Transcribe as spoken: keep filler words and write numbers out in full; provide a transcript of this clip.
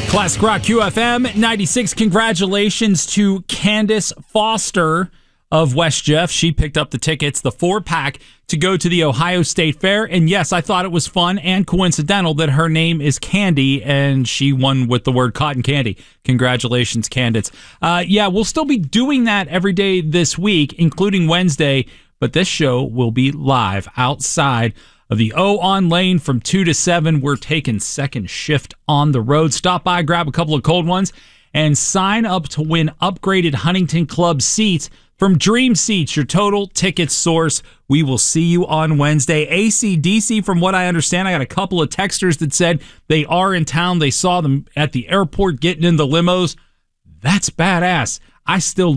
Classic Rock Q F M ninety-six. Congratulations to Candace Foster of West Jeff. She picked up the tickets, the four-pack, to go to the Ohio State Fair. And yes, I thought it was fun and coincidental that her name is Candy, and she won with the word cotton candy. Congratulations, Candace. Uh, yeah, we'll still be doing that every day this week, including Wednesday, but this show will be live outside of the O on Lane from two to seven. We're taking second shift on the road. Stop by, grab a couple of cold ones, and sign up to win upgraded Huntington Club seats from Dream Seats, your total ticket source. We will see you on Wednesday. A C D C, from what I understand, I got a couple of texters that said they are in town. They saw them at the airport getting in the limos. That's badass. I still